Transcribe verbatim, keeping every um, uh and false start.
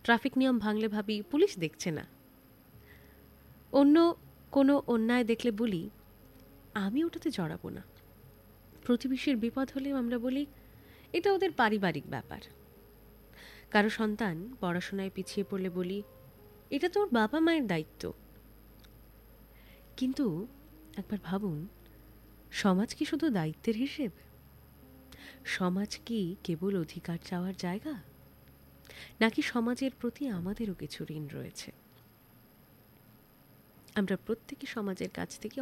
Traffic নিয়ম ভাঙলে ভাবি পুলিশ দেখছে না। অন্য কোনো অন্যায় দেখলে বলি আমি ওটাতে জড়াবো না। প্রতিবেশীর বিপদ হলে আমরা বলি এটা ওদের পারিবারিক ব্যাপার। কারো সন্তান পড়াশোনায় পিছিয়ে পড়লে বলি এটা তো ওর বাবা মায়ের দায়িত্ব। কিন্তু একবার ভাবুন, সমাজ কি শুধু দায়িত্বের হিসেব? সমাজ কি কেবল অধিকার চাওয়ার জায়গা, নাকি সমাজের প্রতি আমাদেরও কিছু ঋণ রয়েছে? আমরা প্রত্যেকে সমাজের কাছ থেকে